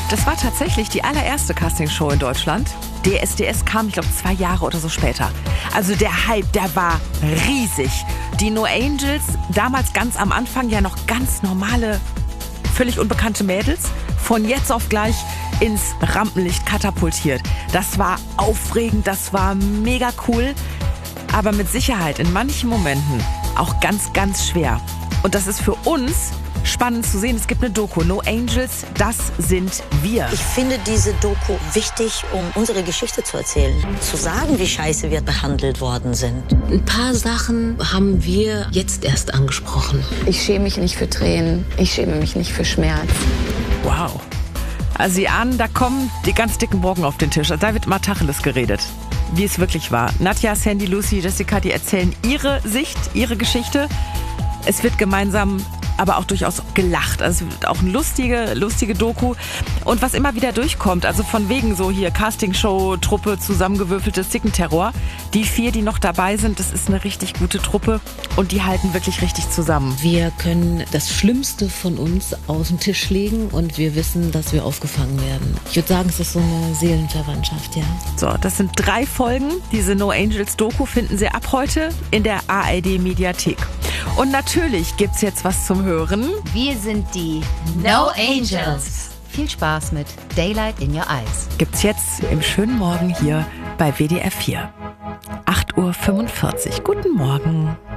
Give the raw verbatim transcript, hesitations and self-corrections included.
Das war tatsächlich die allererste Castingshow in Deutschland. D S D S kam, ich glaube, zwei Jahre oder so später. Also der Hype, der war riesig. Die No Angels, damals ganz am Anfang ja noch ganz normale, völlig unbekannte Mädels, von jetzt auf gleich ins Rampenlicht katapultiert. Das war aufregend, das war mega cool, aber mit Sicherheit in manchen Momenten auch ganz, ganz schwer. Und das ist für uns spannend zu sehen. Es gibt eine Doku, No Angels, das sind wir. Ich finde diese Doku wichtig, um unsere Geschichte zu erzählen. Zu sagen, wie scheiße wir behandelt worden sind. Ein paar Sachen haben wir jetzt erst angesprochen. Ich schäme mich nicht für Tränen. Ich schäme mich nicht für Schmerz. Wow. Also Sie ahnen, da kommen die ganz dicken Brocken auf den Tisch. Da wird mal Tacheles geredet, wie es wirklich war. Nadja, Sandy, Lucy, Jessica, die erzählen ihre Sicht, ihre Geschichte. Es wird gemeinsam aber auch durchaus gelacht. Also es wird auch eine lustige, lustige Doku. Und was immer wieder durchkommt, also von wegen so hier Castingshow-Truppe, zusammengewürfeltes Zickenterror. Die vier, die noch dabei sind, das ist eine richtig gute Truppe und die halten wirklich richtig zusammen. Wir können das Schlimmste von uns auf den Tisch legen und wir wissen, dass wir aufgefangen werden. Ich würde sagen, es ist so eine Seelenverwandtschaft, ja. So, das sind drei Folgen. Diese No Angels Doku finden Sie ab heute in der A R D Mediathek. Und natürlich gibt's jetzt was zum Hören. Wir sind die No Angels. Viel Spaß mit Daylight in Your Eyes. Gibt's jetzt im schönen Morgen hier bei W D R vier. acht Uhr fünfundvierzig. Guten Morgen.